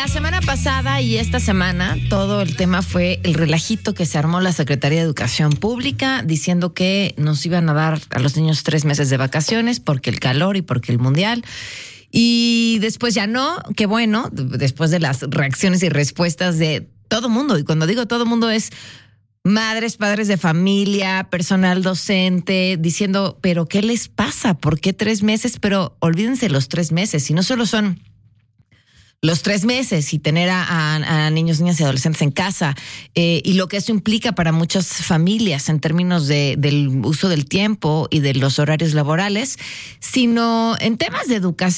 La semana pasada y esta semana todo el tema fue el relajito que se armó la Secretaría de Educación Pública diciendo que nos iban a dar a los niños 3 meses de vacaciones porque el calor y porque el mundial. Y después ya no, qué bueno, después de las reacciones y respuestas de todo mundo. Y cuando digo todo mundo es madres, padres de familia, personal docente, diciendo, pero ¿qué les pasa? ¿Por qué 3 meses? Pero olvídense los 3 meses. Y no solo son los 3 meses y tener a niños, niñas y adolescentes en casa y lo que eso implica para muchas familias en términos del uso del tiempo y de los horarios laborales, sino en temas de educación.